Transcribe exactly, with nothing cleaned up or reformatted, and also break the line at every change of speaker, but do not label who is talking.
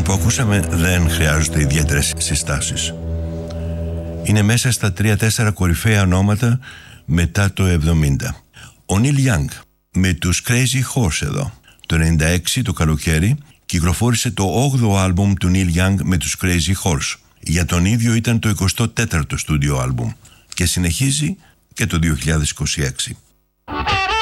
που ακούσαμε δεν χρειάζονται ιδιαίτερες συστάσεις. Είναι μέσα στα τρία-τέσσερα κορυφαία ονόματα μετά το εβδομήντα. Ο Νίλ Γιάνγκ με τους Crazy Horse εδώ. Το ενενήντα έξι το καλοκαίρι κυκλοφόρησε το όγδοο άλμπουμ του Νίλ Γιάνγκ με τους Crazy Horse. Για τον ίδιο ήταν το εικοστό τέταρτο στούντιο άλμπουμ και συνεχίζει και το δύο χιλιάδες είκοσι έξι.